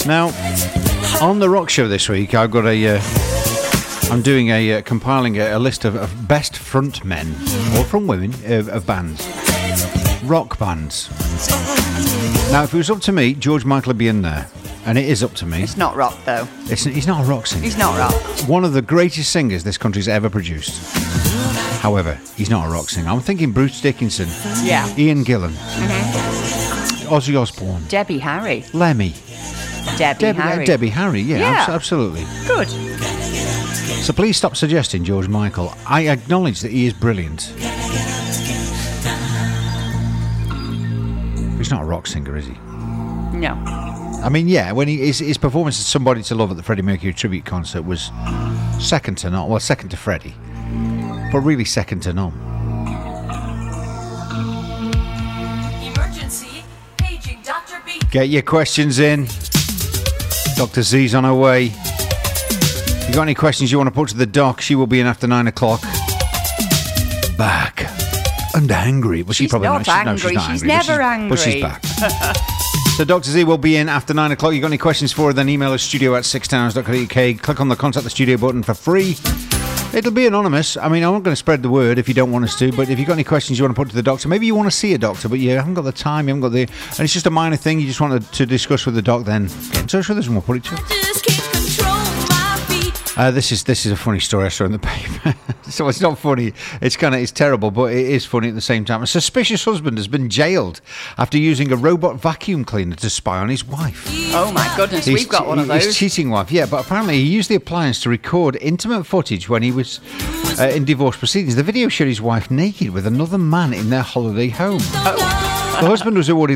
Now, on the rock show this week, I've got I'm doing compiling a list of best front men or front women of bands, rock bands. Now, if it was up to me, George Michael would be in there, and it is up to me. It's not rock though. He's not a rock singer. He's not rock. One of the greatest singers this country's ever produced. However, he's not a rock singer. I'm thinking Bruce Dickinson. Yeah. Ian Gillan. Ozzy Osbourne. Debbie Harry. Lemmy. Debbie Harry, yeah. Absolutely. Good. So please stop suggesting George Michael. I acknowledge that he is brilliant. He's not a rock singer, is he? No. I mean, yeah, when his performance as Somebody to Love at the Freddie Mercury tribute concert was second to none. Well, second to Freddie, but really second to none. Emergency, paging Dr. B. Get your questions in. Dr. Z's on her way. If you got any questions you want to put to the doc, she will be in after 9 o'clock. Back and angry. Well, she's probably not angry. She's not she's angry, never angry. But she's back. So Dr. Z will be in after 9 o'clock. You got any questions for her, then email us studio@sixtowns.co.uk. Click on the contact the studio button for free. It'll be anonymous. I mean, I'm not going to spread the word if you don't want us to, but if you've got any questions you want to put to the doctor, maybe you want to see a doctor, but you haven't got the time, you haven't got and it's just a minor thing you just want to discuss with the doc, then get in touch with us and we'll put it to you. This is a funny story I saw in the paper. So it's not funny. It's terrible, but it is funny at the same time. A suspicious husband has been jailed after using a robot vacuum cleaner to spy on his wife. Oh my goodness, we've got one of those. His cheating wife, yeah, but apparently he used the appliance to record intimate footage when he was in divorce proceedings. The video showed his wife naked with another man in their holiday home. The husband was awarded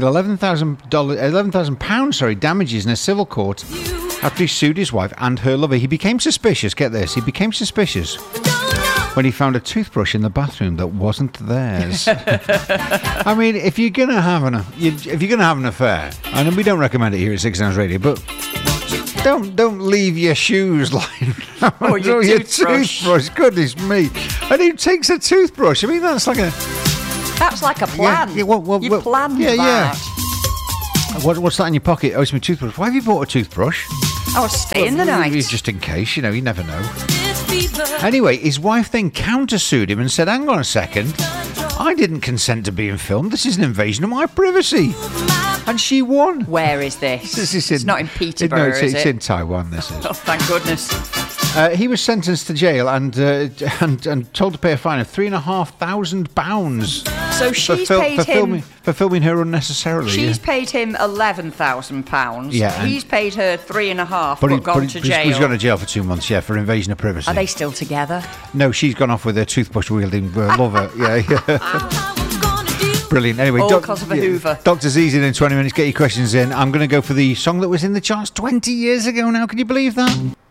£11,000 damages in a civil court after he sued his wife and her lover. He became suspicious, get this, when he found a toothbrush in the bathroom that wasn't theirs. I mean, if you're gonna have an affair, and we don't recommend it here at Six Sounds Radio, but don't leave your shoes lying around. Or your toothbrush. Goodness me! And who takes a toothbrush? I mean, that's like a plan. Yeah, you planned that. Yeah. What's that in your pocket? Oh, it's my toothbrush. Why have you bought a toothbrush? I was staying the night. Just in case, you never know. Anyway, his wife then countersued him and said, hang on a second, I didn't consent to being filmed. This is an invasion of my privacy. And she won. Where is this? It's not in Peterborough, is it? It's in Taiwan, this is. Oh, thank goodness. He was sentenced to jail and told to pay a fine of £3,500. So she's paid him for filming her unnecessarily. She's paid him £11,000. Yeah, he's paid her £3,500, but gone to jail. He's gone to jail for 2 months. Yeah, for invasion of privacy. Are they still together? No, she's gone off with her toothbrush wielding lover. Yeah. Brilliant. Anyway, all because of a Hoover. Dr. Z's in 20 minutes. Get your questions in. I'm going to go for the song that was in the charts 20 years ago now. Can you believe that?